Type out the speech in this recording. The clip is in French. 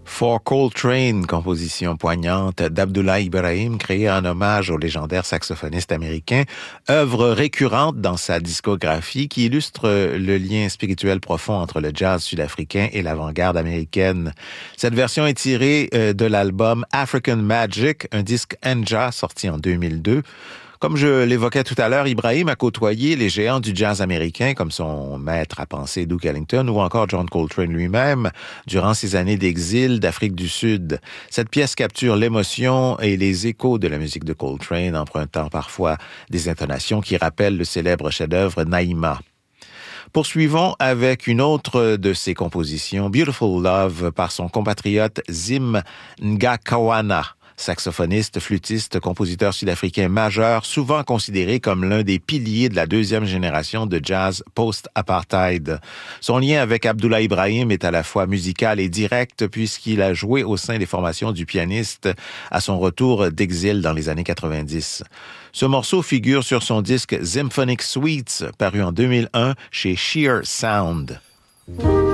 For Coltrane, composition poignante d'Abdullah Ibrahim, créée en hommage au légendaire saxophoniste américain, œuvre récurrente dans sa discographie qui illustre le lien spirituel profond entre le jazz sud-africain et l'avant-garde américaine. Cette version est tirée de l'album African Magic, un disque Enja sorti en 2002. Comme je l'évoquais tout à l'heure, Ibrahim a côtoyé les géants du jazz américain comme son maître à penser Duke Ellington ou encore John Coltrane lui-même durant ses années d'exil d'Afrique du Sud. Cette pièce capture l'émotion et les échos de la musique de Coltrane, empruntant parfois des intonations qui rappellent le célèbre chef-d'œuvre Naïma. Poursuivons avec une autre de ses compositions, Beautiful Love, par son compatriote Zim Ngakawana. Saxophoniste, flûtiste, compositeur sud-africain majeur, souvent considéré comme l'un des piliers de la deuxième génération de jazz post-apartheid. Son lien avec Abdullah Ibrahim est à la fois musical et direct puisqu'il a joué au sein des formations du pianiste à son retour d'exil dans les années 90. Ce morceau figure sur son disque Symphonic Suites, paru en 2001 chez Sheer Sound.